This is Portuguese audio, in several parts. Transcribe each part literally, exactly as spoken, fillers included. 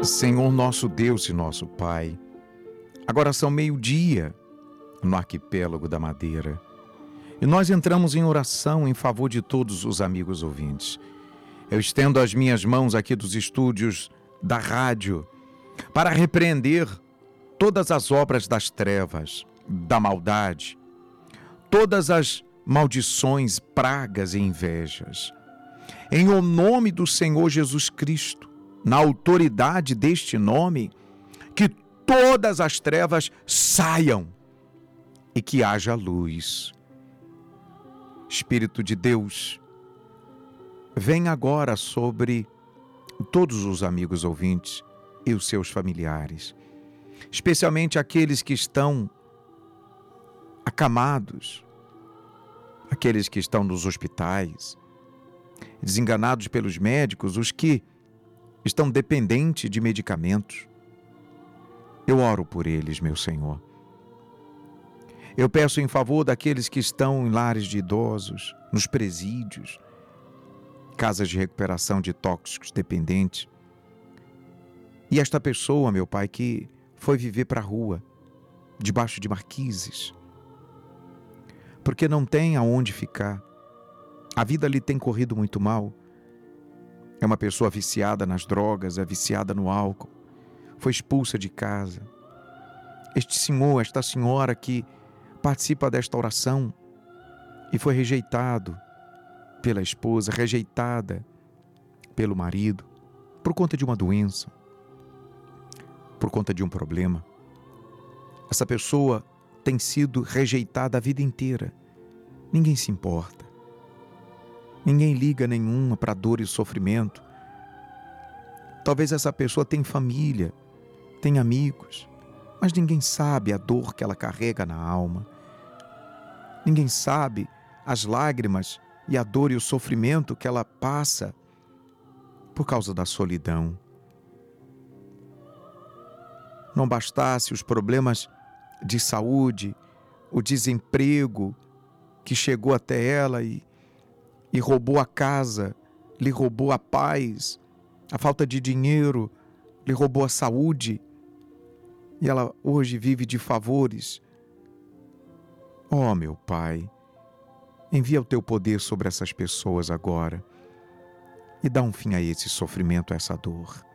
Senhor nosso Deus e nosso Pai, agora são meio-dia no arquipélago da Madeira e nós entramos em oração em favor de todos os amigos ouvintes. Eu estendo as minhas mãos aqui dos estúdios da rádio para repreender todas as obras das trevas, da maldade, todas as maldições, pragas e invejas. Em o nome do Senhor Jesus Cristo, na autoridade deste nome, que todas as trevas saiam e que haja luz. Espírito de Deus, vem agora sobre todos os amigos ouvintes e os seus familiares, especialmente aqueles que estão acamados, aqueles que estão nos hospitais, desenganados pelos médicos, os que estão dependentes de medicamentos. Eu oro por eles, meu Senhor. Eu peço em favor daqueles que estão em lares de idosos, nos presídios, casas de recuperação de tóxicos dependentes. E esta pessoa, meu Pai, que foi viver para a rua, debaixo de marquises, porque não tem aonde ficar. A vida lhe tem corrido muito mal. É uma pessoa viciada nas drogas, é viciada no álcool, foi expulsa de casa. Este senhor, esta senhora que participa desta oração e foi rejeitado pela esposa, rejeitada pelo marido, por conta de uma doença, por conta de um problema. Essa pessoa tem sido rejeitada a vida inteira. Ninguém se importa. Ninguém liga nenhuma para dor e sofrimento. Talvez essa pessoa tenha família, tenha amigos, mas ninguém sabe a dor que ela carrega na alma. Ninguém sabe as lágrimas e a dor e o sofrimento que ela passa por causa da solidão. Não bastasse os problemas de saúde, o desemprego que chegou até ela e e roubou a casa, lhe roubou a paz, a falta de dinheiro, lhe roubou a saúde, e ela hoje vive de favores. Oh, meu Pai, envia o teu poder sobre essas pessoas agora e dá um fim a esse sofrimento, a essa dor.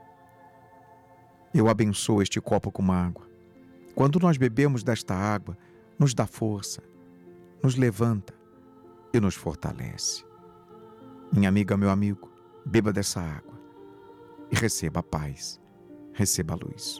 Eu abençoo este copo com água. Quando nós bebemos desta água, nos dá força, nos levanta e nos fortalece. Minha amiga, meu amigo, beba dessa água e receba a paz, receba a luz.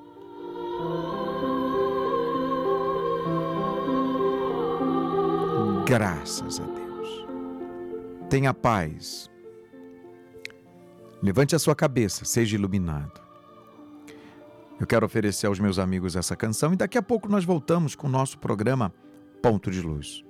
Graças a Deus. Tenha paz. Levante a sua cabeça, seja iluminado. Eu quero oferecer aos meus amigos essa canção e daqui a pouco nós voltamos com o nosso programa Ponto de Luz.